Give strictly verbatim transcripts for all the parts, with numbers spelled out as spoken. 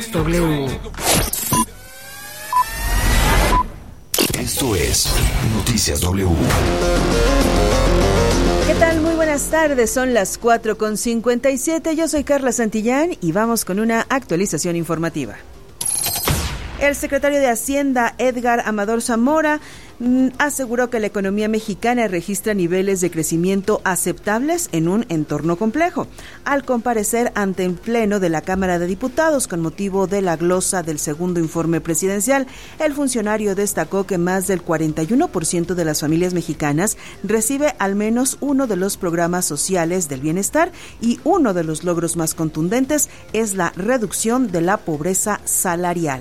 Noticias W. Esto es Noticias W. ¿Qué tal? Muy buenas tardes, son las cuatro con cincuenta y siete. Yo soy Carla Santillán y vamos con una actualización informativa. El secretario de Hacienda, Edgar Amador Zamora, aseguró que la economía mexicana registra niveles de crecimiento aceptables en un entorno complejo. Al comparecer ante el Pleno de la Cámara de Diputados con motivo de la glosa del segundo informe presidencial, el funcionario destacó que más del cuarenta y uno por ciento de las familias mexicanas recibe al menos uno de los programas sociales del bienestar y uno de los logros más contundentes es la reducción de la pobreza salarial.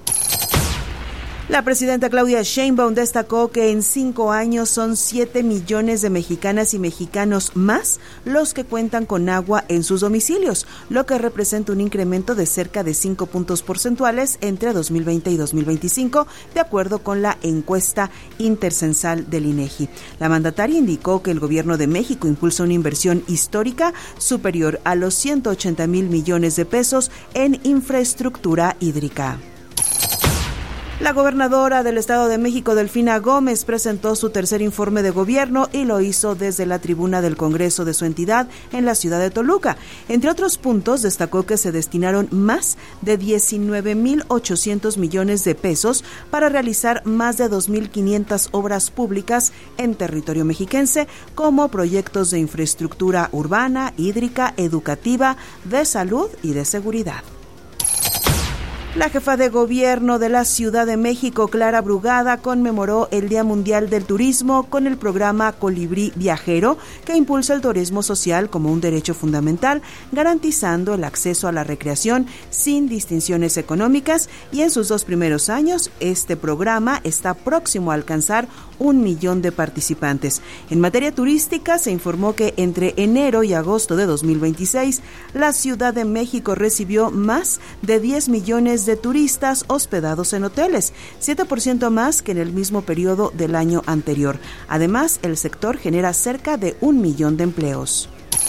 La presidenta Claudia Sheinbaum destacó que en cinco años son siete millones de mexicanas y mexicanos más los que cuentan con agua en sus domicilios, lo que representa un incremento de cerca de cinco puntos porcentuales entre dos mil veinte y dos mil veinticinco, de acuerdo con la encuesta intercensal del INEGI. La mandataria indicó que el gobierno de México impulsa una inversión histórica superior a los ciento ochenta mil millones de pesos en infraestructura hídrica. La gobernadora del Estado de México, Delfina Gómez, presentó su tercer informe de gobierno y lo hizo desde la tribuna del Congreso de su entidad en la ciudad de Toluca. Entre otros puntos, destacó que se destinaron más de diecinueve mil ochocientos millones de pesos para realizar más de dos mil quinientas obras públicas en territorio mexiquense, como proyectos de infraestructura urbana, hídrica, educativa, de salud y de seguridad. La jefa de gobierno de la Ciudad de México, Clara Brugada, conmemoró el Día Mundial del Turismo con el programa Colibrí Viajero, que impulsa el turismo social como un derecho fundamental, garantizando el acceso a la recreación sin distinciones económicas, y en sus dos primeros años, este programa está próximo a alcanzar un millón de participantes. En materia turística, se informó que entre enero y agosto de dos mil veintiséis, la Ciudad de México recibió más de diez millones de turistas hospedados en hoteles, siete por ciento más que en el mismo periodo del año anterior. Además, el sector genera cerca de un millón de empleos.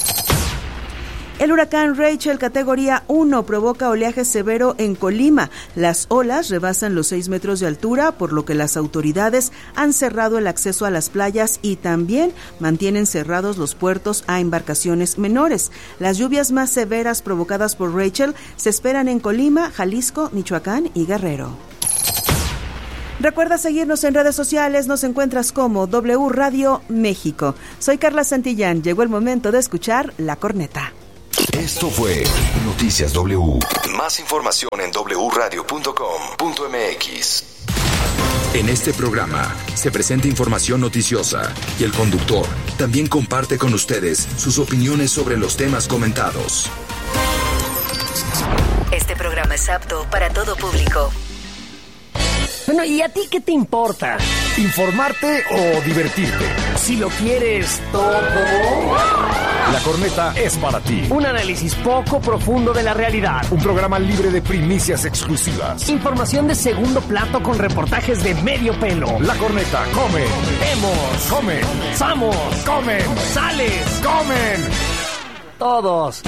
El huracán Rachel categoría uno provoca oleaje severo en Colima. Las olas rebasan los seis metros de altura, por lo que las autoridades han cerrado el acceso a las playas y también mantienen cerrados los puertos a embarcaciones menores. Las lluvias más severas provocadas por Rachel se esperan en Colima, Jalisco, Michoacán y Guerrero. Recuerda seguirnos en redes sociales, nos encuentras como W Radio México. Soy Carla Santillán, llegó el momento de escuchar La Corneta. Esto fue Noticias W. Más información en doble u radio punto com punto m x. En este programa se presenta información noticiosa y el conductor también comparte con ustedes sus opiniones sobre los temas comentados. Este programa es apto para todo público. Bueno, ¿y a ti qué te importa? ¿Informarte o divertirte? Si lo quieres todo, La Corneta es para ti. un análisis poco profundo de la realidad. Un programa libre de primicias exclusivas. Información de segundo plato con reportajes de medio pelo. La Corneta, come. Vemos, Come. vamos, Comen. sales, Comen. todos.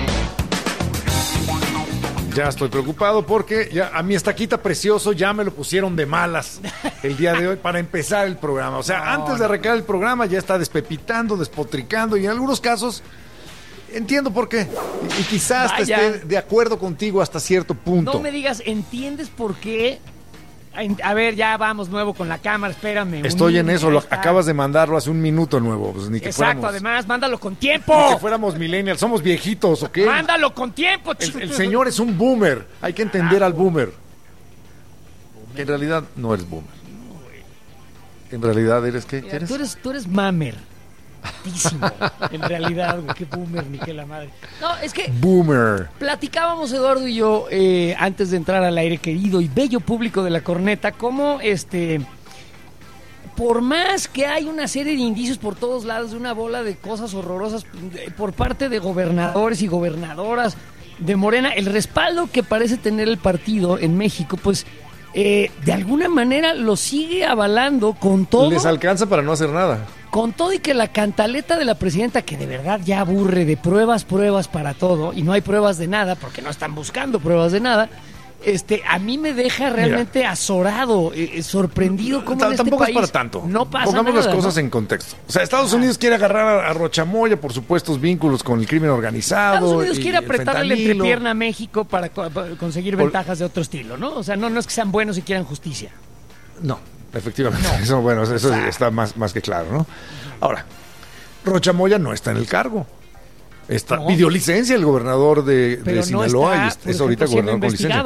Ya estoy preocupado porque ya a mi estaquita precioso ya me lo pusieron de malas el día de hoy para empezar el programa. O sea, No, antes de arrancar el programa ya está despepitando, despotricando y en algunos casos entiendo por qué. Y, y quizás te Vaya. esté de acuerdo contigo hasta cierto punto. No me digas, ¿entiendes por qué? A ver, ya vamos nuevo con la cámara, espérame. Estoy en eso, lo, Ahí está. acabas de mandarlo hace un minuto nuevo. Pues ni que Exacto, fuéramos, además, mándalo con tiempo. ni que fuéramos millennials, somos viejitos, ¿ok? Mándalo con tiempo. El, el señor es un boomer, hay que entender al boomer. Que en realidad no eres boomer. En realidad eres, ¿qué? ¿Qué eres? Tú eres, tú eres mamer. Altísimo. En realidad, güey, qué boomer, ni qué la madre. No, es que Boomer. platicábamos Eduardo y yo eh, antes de entrar al aire, querido y bello público de La Corneta, cómo este, por más que hay una serie de indicios por todos lados de una bola de cosas horrorosas eh, por parte de gobernadores y gobernadoras de Morena, el respaldo que parece tener el partido en México, pues eh, de alguna manera lo sigue avalando con todo. Les alcanza para no hacer nada. Con todo y que la cantaleta de la presidenta, que de verdad ya aburre de pruebas, pruebas para todo, y no hay pruebas de nada, porque no están buscando pruebas de nada, este, a mí me deja realmente Mira, azorado, eh, sorprendido cómo en este tampoco país es para tanto. No pasa Pongamos nada, las cosas ¿no? en contexto. O sea, Estados Unidos quiere agarrar a, a Rochamoya por supuestos vínculos con el crimen organizado. Estados Unidos y quiere apretarle la fentanilo. entrepierna a México para, para conseguir por... ventajas de otro estilo, ¿no? O sea, no, no es que sean buenos y quieran justicia. No, efectivamente. No. Eso, bueno, eso o sea, está más, más que claro, ¿no? Ahora, Rochamoya no está en el cargo. Está, no. Pidió licencia el gobernador de, de Sinaloa no y está, es, es ahorita gobernador con licencia.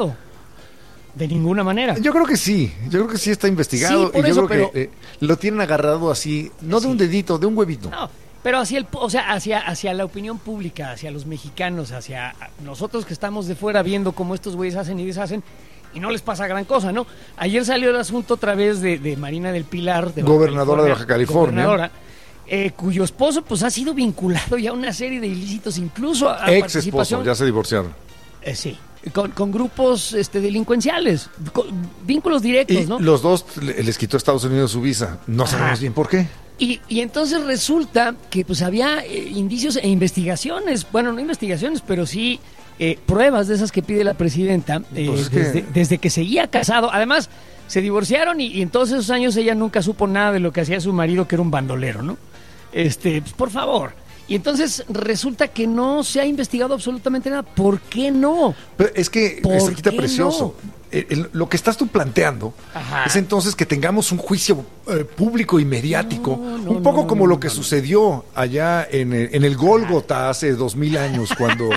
De ninguna manera. Yo creo que sí, yo creo que sí está investigado. Sí, por y eso, yo creo pero... que eh, lo tienen agarrado así, no sí. de un dedito, de un huevito. No, pero hacia el, o sea, hacia, hacia la opinión pública, hacia los mexicanos, hacia nosotros que estamos de fuera viendo cómo estos güeyes hacen y deshacen, y no les pasa gran cosa, ¿no? Ayer salió el asunto otra vez de, de Marina del Pilar, de gobernadora de Baja California. Gobernadora, eh, cuyo esposo pues ha sido vinculado ya a una serie de ilícitos, incluso a ex participación. esposo, ya se divorciaron. Eh, sí. Con, con grupos este, delincuenciales, con vínculos directos, y ¿no? Los dos les quitó a Estados Unidos su visa. No sabemos Ajá. bien por qué. Y, y entonces resulta que pues había eh, indicios e investigaciones, bueno, no investigaciones, pero sí eh, pruebas de esas que pide la presidenta eh, pues desde, que... desde que seguía casado. Además, se divorciaron y, y en todos esos años ella nunca supo nada de lo que hacía su marido, que era un bandolero, ¿no? Este, pues, por favor. Y entonces resulta que no se ha investigado absolutamente nada. ¿Por qué no? Pero es que es quita precioso. No? El, el, lo que estás tú planteando Ajá. es entonces que tengamos un juicio eh, público y mediático, no, no, un poco no, como no, lo que no, sucedió allá en, en el Gólgota hace dos mil años cuando...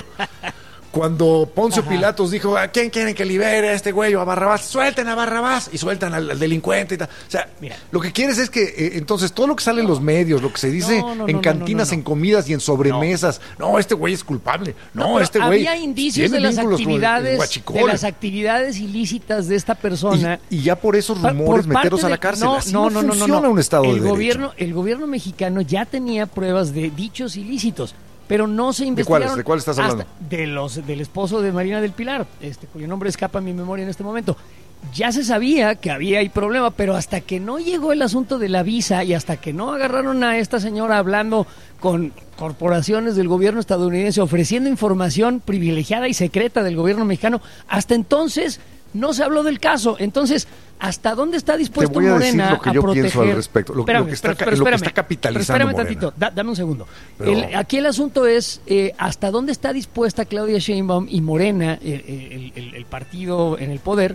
Cuando Poncio Ajá. Pilatos dijo, ¿a quién quieren que libere a este güey o a Barrabás? Suelten a Barrabás y sueltan al, al delincuente y tal. O sea, Mira. lo que quieres es que eh, entonces todo lo que sale no. en los medios, lo que se dice no, no, en no, cantinas, no, no, no. en comidas y en sobremesas, no, no este güey es culpable. No, no este güey había indicios de las actividades de las actividades ilícitas de esta persona. Y, y ya por esos rumores por, por meterlos a la cárcel. No, Así no, no, no, funciona no, no. un estado el de gobierno, derecho. El gobierno mexicano ya tenía pruebas de dichos ilícitos, pero no se investigaron. ¿De cuáles? ¿De cuáles estás hablando? De los del esposo de Marina del Pilar, este cuyo nombre escapa a mi memoria en este momento. Ya se sabía que había ahí problema, pero hasta que no llegó el asunto de la visa y hasta que no agarraron a esta señora hablando con corporaciones del gobierno estadounidense ofreciendo información privilegiada y secreta del gobierno mexicano, hasta entonces no se habló del caso. Entonces, ¿hasta dónde está dispuesto Te voy a Morena decir lo que yo a proteger? Pienso al respecto, lo, espérame, lo que está, pero, pero lo que está capitalizando Espérame Morena. tantito, da, dame un segundo. Pero... El, aquí el asunto es eh, hasta dónde está dispuesta Claudia Sheinbaum y Morena, el, el, el partido en el poder,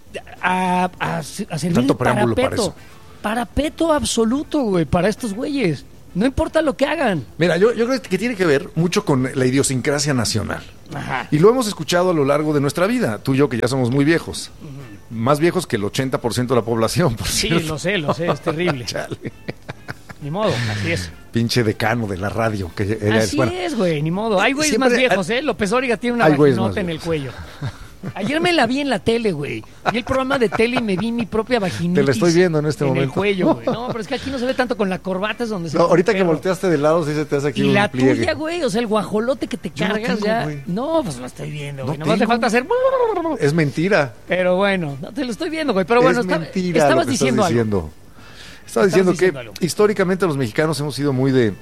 a, a, a servir Tanto de preámbulo parapeto. para eso. Parapeto absoluto, güey, para estos güeyes. No importa lo que hagan. Mira, yo, yo creo que tiene que ver mucho con la idiosincrasia nacional. Ajá. Y lo hemos escuchado a lo largo de nuestra vida, tú y yo que ya somos muy viejos. Uh-huh. Más viejos que el ochenta por ciento de la población, por Sí, cierto. lo sé, lo sé, es terrible. Chale. Ni modo, así es. Pinche decano de la radio. Que era, así bueno, es, güey, ni modo. Hay güeyes más viejos, ¿eh? López Dóriga tiene una vaginota en el cuello. Ayer me la vi en la tele, güey. Vi el programa de tele y me vi mi propia vaginitis. Te la estoy viendo en este en momento. En el cuello, güey. No, pero es que aquí no se ve tanto con la corbata, es donde se no, ahorita que volteaste de lado, sí se te hace aquí y un la pliegue. tuya, güey, o sea, el guajolote que te Yo cargas no tengo, ya. Güey. No, pues lo estoy viendo, güey. No Nomás te falta hacer. Es mentira. Pero bueno, no te lo estoy viendo, güey. Pero bueno, es está... mentira estabas lo que diciendo, estás diciendo algo. Estaba diciendo, diciendo que algo. históricamente los mexicanos hemos sido muy de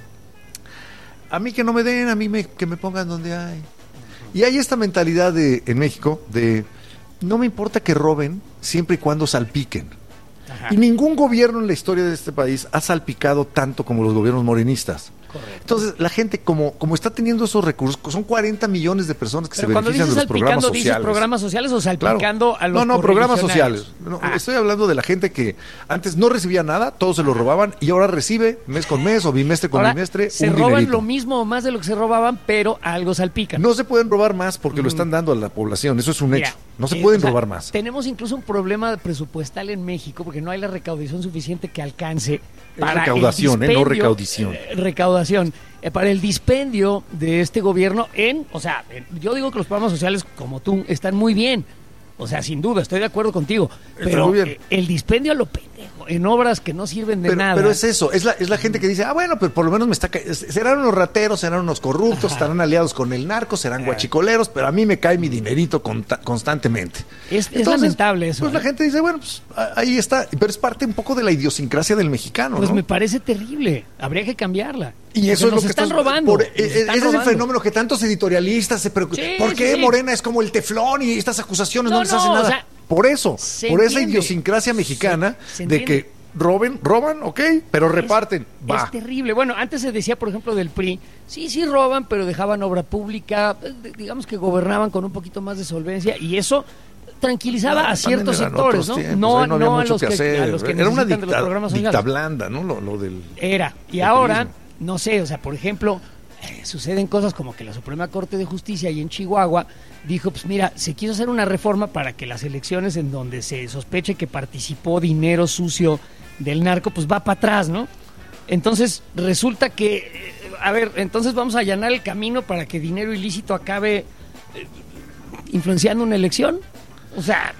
a mí que no me den, a mí me, que me pongan donde hay. Uh-huh. Y hay esta mentalidad de en México de no me importa que roben siempre y cuando salpiquen. Ajá. Y ningún gobierno en la historia de este país ha salpicado tanto como los gobiernos morenistas. Correcto. Entonces, la gente, como, como está teniendo esos recursos, son cuarenta millones de personas que Pero se benefician de los programas sociales. ¿Dices programas sociales o salpicando claro. a los No, no, programas sociales. No, ah. Estoy hablando de la gente que antes no recibía nada, todos se lo robaban y ahora recibe mes con mes o bimestre con ahora bimestre se un roban dinerito. Lo mismo o más de lo que se robaban, pero algo salpican. No se pueden robar más porque mm. lo están dando a la población, eso es un Mira, hecho. No se eh, pueden o sea, robar más. Tenemos incluso un problema presupuestal en México porque no hay la recaudación suficiente que alcance para recaudación, el eh, no recaudición. Eh, recaudación. Eh, para el dispendio de este gobierno en, o sea, en, yo digo que los programas sociales como tú están muy bien, o sea, sin duda, estoy de acuerdo contigo, pero eh, el dispendio a lo pendejo, en obras que no sirven de pero, nada. Pero es eso, es la, es la gente que dice, ah, bueno, pero por lo menos me está, ca- serán unos rateros, serán unos corruptos, Ajá. estarán aliados con el narco, serán guachicoleros, pero a mí me cae mi dinerito conta- constantemente. Es, es Entonces, lamentable eso. Pues ¿eh? la gente dice, bueno, pues ahí está, pero es parte un poco de la idiosincrasia del mexicano, Pues ¿no? me parece terrible, habría que cambiarla. Y Y eso es lo que están estás, robando. Por, nos ese están es robando. el fenómeno que tantos editorialistas se preocupan. Sí, ¿Por qué sí, sí. Morena es como el teflón y estas acusaciones no, No, les no, hacen o nada? sea, por eso, se por esa entiende. idiosincrasia mexicana Se- se de entiende. que roben, roban, ok, pero reparten. Es, Va. es terrible. Bueno, antes se decía, por ejemplo, del P R I, sí, sí roban, pero dejaban obra pública, digamos que gobernaban con un poquito más de solvencia, y eso tranquilizaba Ah, a ciertos también eran sectores, otros ¿no? tiempos, no, ahí no había no a mucho los que que, hacer. a los que Era una necesitan de los dicta, programas dicta sociales. blanda, ¿no? Lo, lo del Era. Y del ahora, turismo. no sé, o sea, por ejemplo, eh, suceden cosas como que la Suprema Corte de Justicia y en Chihuahua dijo, pues mira, se quiso hacer una reforma para que las elecciones en donde se sospeche que participó dinero sucio del narco, pues va para atrás, ¿no? Entonces, resulta que, eh, a ver, entonces vamos a allanar el camino para que dinero ilícito acabe eh, influenciando una elección. O sea,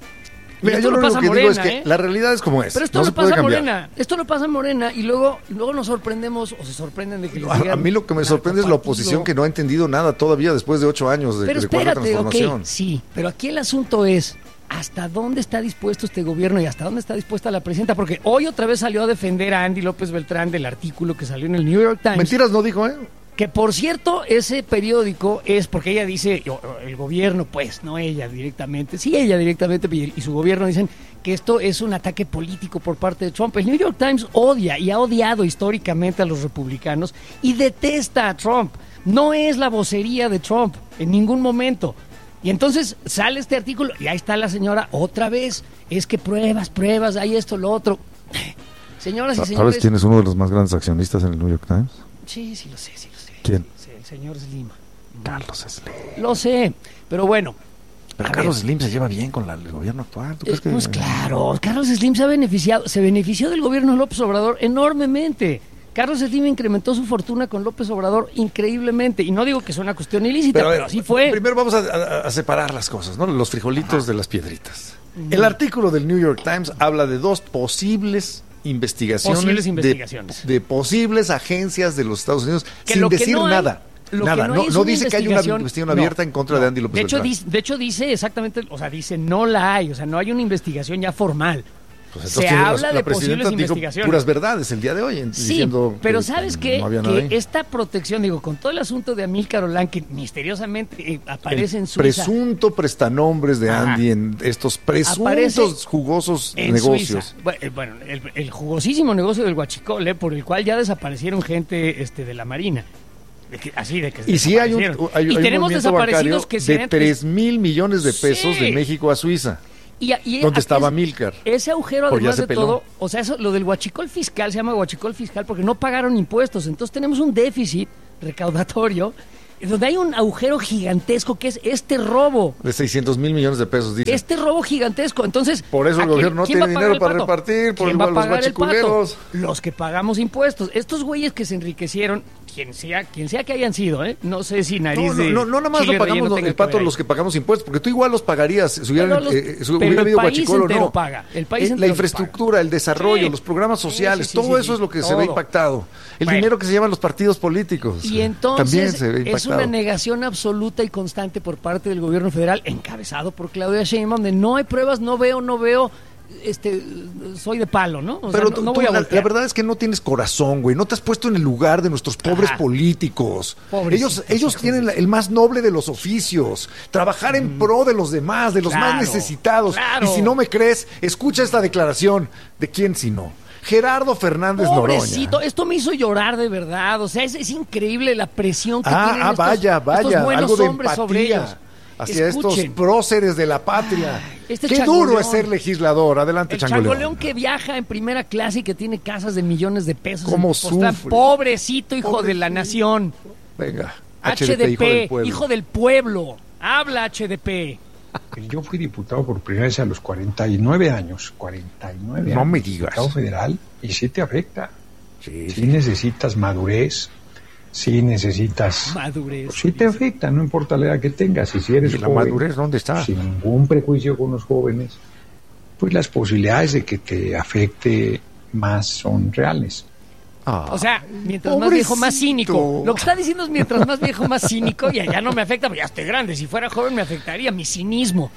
y Mira, esto yo lo no único pasa que en Morena, digo es que ¿eh? la realidad es como es. Pero esto no no, se puede pasa en cambiar. Morena, esto no pasa en Morena y luego, luego nos sorprendemos o se sorprenden de que les A, digan a mí lo que me sorprende es la narcopartido. oposición que no ha entendido nada todavía después de ocho años de, Pero de cuarta espérate, ok, transformación. sí, pero aquí el asunto es hasta dónde está dispuesto este gobierno y hasta dónde está dispuesta la presidenta, porque hoy otra vez salió a defender a Andy López Beltrán del artículo que salió en el New York Times. Mentiras no dijo, ¿eh? Que por cierto, ese periódico es porque ella dice, o- o el gobierno, pues, no ella directamente, sí ella directamente y, y su gobierno dicen que esto es un ataque político por parte de Trump. El New York Times odia y ha odiado históricamente a los republicanos y detesta a Trump. No es la vocería de Trump en ningún momento. Y entonces sale este artículo y ahí está la señora otra vez. Es que pruebas, pruebas, hay esto, lo otro. Señoras y señores. ¿Sabes quién es uno de los más grandes accionistas en el New York Times? Sí, sí, lo sé, sí, lo sé. ¿Quién? Sí, el señor Slim. Carlos Slim. Lo sé, pero bueno. Pero a Carlos ver, Slim se lleva bien con la- el gobierno actual. ¿Tú eh, crees que- Pues claro, Carlos Slim se ha beneficiado, se benefició del gobierno de López Obrador enormemente. Carlos Slim incrementó su fortuna con López Obrador increíblemente. Y no digo que sea una cuestión ilícita, pero, a ver, así fue. Primero vamos a, a- a separar las cosas, ¿no? Los frijolitos de las piedritas. El artículo del New York Times habla de dos posibles investigaciones, Posibles de- investigaciones. De, posibles agencias de los Estados Unidos Que sin lo que decir no hay- nada. lo que Nada, no no, hay es no una dice que hay una investigación- investigación no, abierta en contra de no. Andy López de hecho, Beltrán. dice, de hecho dice exactamente, o sea, dice no la hay, o sea, no hay una investigación ya formal. Pues Se entonces tiene habla la, de la presidenta posibles dijo investigaciones. puras verdades el día de hoy, en- Sí, diciendo pero que ¿sabes no qué? había nada ahí. Que esta protección, digo, con todo el asunto de Amílcar Olán, que misteriosamente eh, aparece El en Suiza. presunto prestanombres de Ajá. Andy en estos Aparece presuntos jugosos en negocios. Suiza. Bu- eh, Bueno, el, el jugosísimo negocio del huachicol, eh, por el cual ya desaparecieron gente este, de la Marina. De que- así de que Y sí hay un, desaparecieron. hay, y hay un tenemos movimiento desaparecidos bancario que de se tres mil millones de pesos Sí. de México a Suiza. Y, y ¿Dónde es- estaba Amílcar? Ese agujero, Porque ya además se de peló. todo, o sea, eso, lo del huachicol fiscal se llama huachicol fiscal porque no pagaron impuestos. Entonces tenemos un déficit recaudatorio donde hay un agujero gigantesco que es este robo. De seiscientos mil millones de pesos, dice. Este robo gigantesco. Entonces, Por eso el ¿a quién- gobierno no quién tiene va a pagar dinero el para pato? repartir, por ¿Quién igual va a los pagar el pato? guachiculeros. Los que pagamos impuestos. Estos güeyes que se enriquecieron, quien sea, quien sea que hayan sido, ¿eh? No sé si nariz No, no, de no, no nada más chile lo pagamos relleno los- tenga el que pato ver ahí. los que pagamos impuestos, porque tú igual los pagarías si hubiera, Pero los- eh, si pero hubiera el habido país guachicol o entero no. paga, el país Eh, entero la infraestructura, el desarrollo, Sí. los programas Sí, sociales, sí, sí, todo sí, eso sí, es lo que se ve todo. impactado. El Bueno. dinero que se llevan los partidos políticos. Y eh, entonces también se ve es impactado. una negación absoluta y constante por parte del gobierno federal, encabezado por Claudia Sheinbaum, de no hay pruebas, no veo, no veo, este, soy de palo, ¿no? O sea, Pero no, tú- no tú, voy a la, voltear. la verdad es que no tienes corazón, güey. No te has puesto en el lugar de nuestros pobres Ajá. políticos. Pobrecitos, ellos ellos hijos tienen de- la- el más noble de los oficios. Trabajar en pro de los demás, de los Claro, más necesitados. claro. Y si no me crees, escucha esta declaración. ¿De quién si no? Gerardo Fernández Pobrecito, Noroña. esto me hizo llorar de verdad, o sea, es, es increíble la presión que Ah, tienen ah, estos, vaya, estos vaya. buenos Algo de hombres sobre ellos. empatía hacia estos Escuchen. próceres de la patria. este Qué changoleón. duro es ser legislador. Adelante, El Changoleón. changoleón que viaja en primera clase y que tiene casas de millones de pesos. ¿Cómo en Tepoztlán. sufre? Pobrecito hijo de la Pobrecito. nación. Venga. H D P, hijo del pueblo. hijo del pueblo. Habla H D P. Yo fui diputado por primera vez a los cuarenta y nueve años. cuarenta y nueve No años. me digas. Diputado federal. Y sí te afecta. Sí, Sí necesitas madurez. Sí necesitas... Madurez. Sí te afecta, no importa la edad que tengas. Y si eres ¿Y la joven, madurez dónde está? sin ningún prejuicio con los jóvenes, pues las posibilidades de que te afecte más son reales. Ah. O sea, mientras más viejo, más cínico. Pobrecito. Lo que está diciendo es mientras más viejo, más cínico. Y allá no me afecta, porque ya estoy grande. Si fuera joven me afectaría mi cinismo.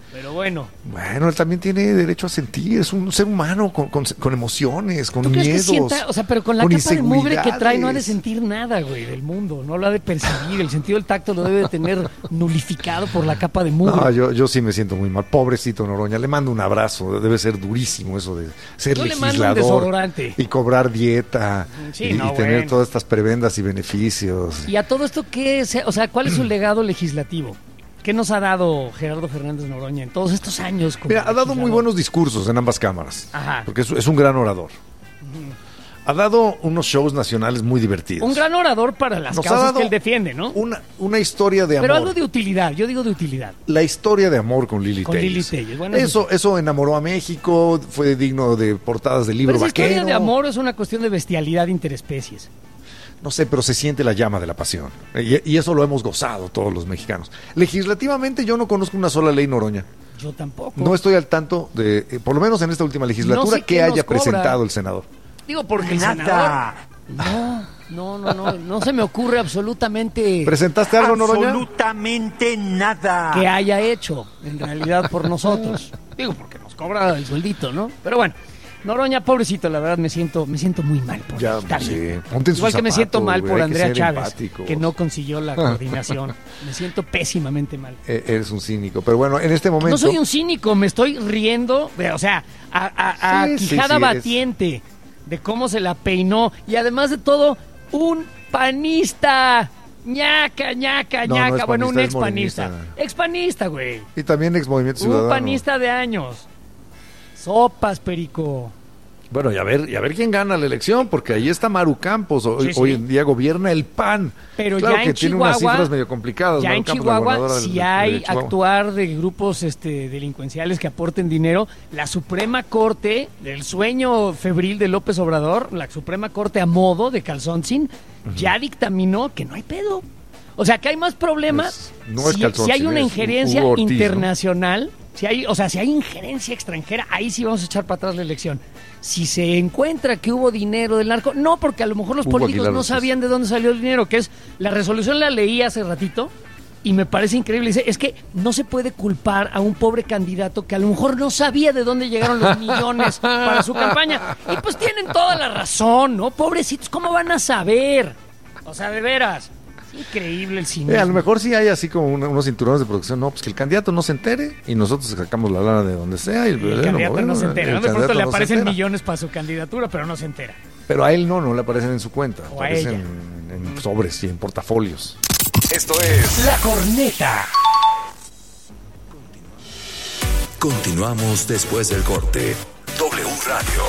Pero bueno. Bueno, él también tiene derecho a sentir, es un ser humano con, con, con emociones, con ¿Tú crees miedos. Que sienta, o sea, pero con la con capa de mugre que trae no ha de sentir nada, güey, del mundo, no lo ha de percibir, el sentido del tacto lo debe de tener nulificado por la capa de mugre. No, yo, yo sí me siento muy mal, pobrecito Noroña, le mando un abrazo, debe ser durísimo eso de ser yo legislador y cobrar dieta sí, y, no, y tener bueno. todas estas prebendas y beneficios. Y a todo esto, ¿qué es, o sea, cuál es su legado legislativo? ¿Qué nos ha dado Gerardo Fernández Noroña en todos estos años? Como Mira, ha dado muy buenos discursos en ambas cámaras, Ajá. porque es, es un gran orador. Uh-huh. Ha dado unos shows nacionales muy divertidos. Un gran orador para las Nos causas que él defiende, ¿no? Una, una historia de amor. Pero algo de utilidad, yo digo de utilidad. La historia de amor con Lili con Telles. Lili Telles. Bueno, eso, eso enamoró a México, fue digno de portadas de libro pero esa vaquero. Historia de amor es una cuestión de bestialidad interespecies. No sé, pero se siente la llama de la pasión. Y, y eso lo hemos gozado todos los mexicanos. Legislativamente yo no conozco una sola ley, Noroña. Yo tampoco. No estoy al tanto de, eh, por lo menos en esta última legislatura, no sé que haya presentado el senador. Digo, porque el senador... No, no, no, no, no se me ocurre absolutamente... ¿Presentaste algo, Noroña? Absolutamente nada. Que haya hecho, en realidad, por nosotros. Digo, porque nos cobra el sueldito, ¿no? Pero bueno... Noroña, pobrecito, la verdad me siento me siento muy mal por ya, él. Sí. Ponte en Igual su que me zapato, siento mal güey, por Andrea que Chávez, empático. que no consiguió la coordinación. Me siento pésimamente mal. Eh, eres un cínico, pero bueno, en este momento... No soy un cínico, me estoy riendo, de, o sea, a, a, a sí, quijada sí, sí, batiente eres... de cómo se la peinó y además de todo, un panista. ñaca, ñaca, no, ñaca. No es bueno, panista, un expanista. Expanista, güey. Y también ex Movimiento Ciudadano. Un panista de años. Sopas, Perico. Bueno, y a ver, y a ver quién gana la elección, porque ahí está Maru Campos, hoy, sí, sí. hoy en día gobierna el P A N. Pero claro ya que en tiene Chihuahua, unas cifras medio complicadas. Ya Maru en Campos, Chihuahua, si de, hay de Chihuahua. actuar de grupos este, delincuenciales que aporten dinero, la Suprema Corte, del sueño febril de López Obrador, la Suprema Corte a modo de Calzoncin, uh-huh. ya dictaminó que no hay pedo. O sea, que hay más problemas es, no si, es si hay una es injerencia Hugo Ortiz, internacional, ¿no? si hay, o sea, si hay injerencia extranjera, ahí sí vamos a echar para atrás la elección. Si se encuentra que hubo dinero del narco, no, porque a lo mejor los Hugo políticos Aguilar, no sabían de dónde salió el dinero, que es, la resolución la leí hace ratito, y me parece increíble. Dice, es que no se puede culpar a un pobre candidato que a lo mejor no sabía de dónde llegaron los millones para su campaña. Y pues tienen toda la razón, ¿no? Pobrecitos, ¿cómo van a saber? O sea, de veras. Increíble el cine. Eh, a lo mejor sí hay así como una, unos cinturones de producción, no, pues que el candidato no se entere y nosotros sacamos la lana de donde sea. Y el, el candidato bueno, no se entera. ¿no? De pronto le no aparecen millones para su candidatura, pero no se entera. Pero a él no, no le aparecen en su cuenta. O aparecen en, en sobres y en portafolios. Esto es La Corneta. Continuamos después del corte. W Radio.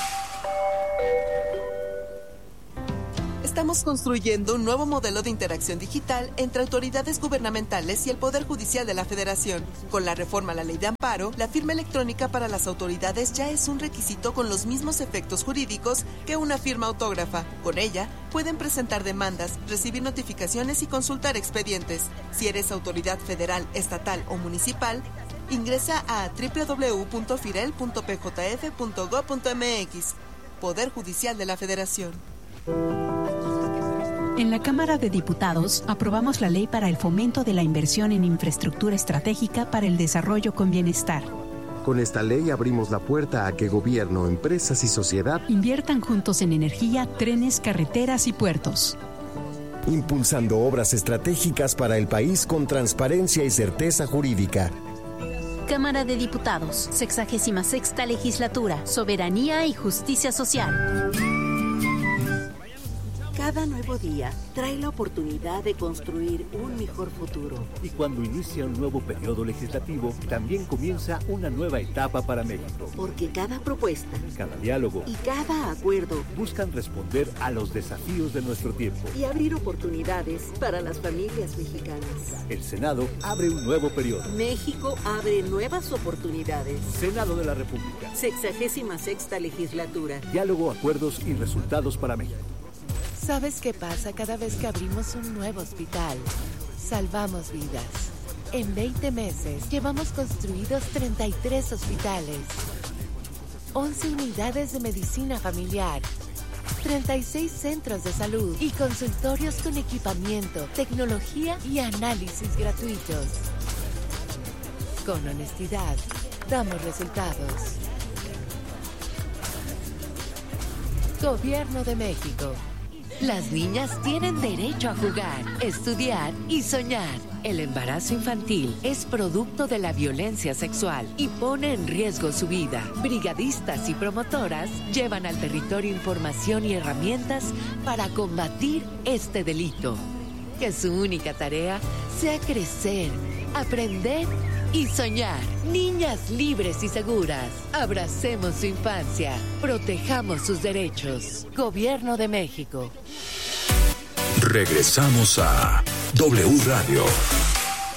Estamos construyendo un nuevo modelo de interacción digital entre autoridades gubernamentales y el Poder Judicial de la Federación. Con la reforma a la Ley de Amparo, la firma electrónica para las autoridades ya es un requisito con los mismos efectos jurídicos que una firma autógrafa. Con ella, pueden presentar demandas, recibir notificaciones y consultar expedientes. Si eres autoridad federal, estatal o municipal, ingresa a doble u doble u doble u punto firel punto p j f punto gob punto m x. Poder Judicial de la Federación. En la Cámara de Diputados aprobamos la ley para el fomento de la inversión en infraestructura estratégica para el desarrollo con bienestar. Con esta ley abrimos la puerta a que gobierno, empresas y sociedad inviertan juntos en energía, trenes, carreteras y puertos. Impulsando obras estratégicas para el país con transparencia y certeza jurídica. Cámara de Diputados, sexagésima sexta legislatura, soberanía y justicia social. Cada nuevo día trae la oportunidad de construir un mejor futuro. Y cuando inicia un nuevo periodo legislativo, también comienza una nueva etapa para México. Porque cada propuesta, cada diálogo y cada acuerdo buscan responder a los desafíos de nuestro tiempo y abrir oportunidades para las familias mexicanas. El Senado abre un nuevo periodo. México abre nuevas oportunidades. Senado de la República. Sexagésima sexta legislatura. Diálogo, acuerdos y resultados para México. ¿Sabes qué pasa cada vez que abrimos un nuevo hospital? Salvamos vidas. En veinte meses llevamos construidos treinta y tres hospitales, once unidades de medicina familiar, treinta y seis centros de salud y consultorios con equipamiento, tecnología y análisis gratuitos. Con honestidad, damos resultados. Gobierno de México. Las niñas tienen derecho a jugar, estudiar y soñar. El embarazo infantil es producto de la violencia sexual y pone en riesgo su vida. Brigadistas y promotoras llevan al territorio información y herramientas para combatir este delito. Que su única tarea sea crecer, aprender y soñar. Niñas libres y seguras. Abracemos su infancia. Protejamos sus derechos. Gobierno de México. Regresamos a W Radio.